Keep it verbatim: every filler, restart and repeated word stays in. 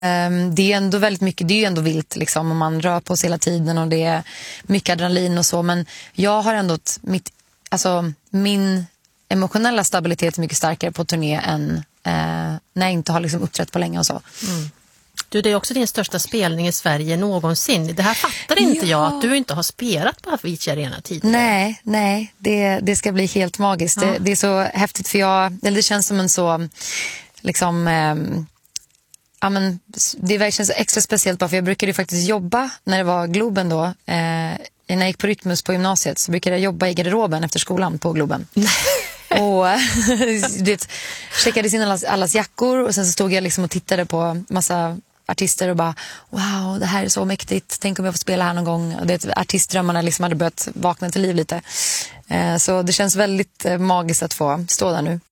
Um, det är ändå väldigt mycket, det är ju ändå vilt liksom, och man rör på sig hela tiden och det är mycket adrenalin och så, men jag har ändå ett, mitt, alltså min emotionella stabilitet är mycket starkare på turné än eh, när jag inte har liksom uppträtt på länge och så. Mm. Du, det är också din största spelning i Sverige någonsin. Det här fattar inte ja. jag, att du inte har spelat på Avicii Arena tidigare. Nej, nej, det, det ska bli helt magiskt. Ja. Det, det är så häftigt för jag, eller det känns som en så liksom eh, ja, men det verkligen så extra speciellt bara för jag brukade ju faktiskt jobba när det var Globen då. Eh, när jag gick på Rytmus på gymnasiet så brukade jag jobba i garderoben efter skolan på Globen. Och det checkade in allas, allas jackor och sen så stod jag liksom och tittade på massa artister och bara wow, det här är så mäktigt. Tänk om jag får spela här någon gång. Och det artistdrömmarna liksom hade börjat vakna till liv lite. Eh, så det känns väldigt eh, magiskt att få stå där nu.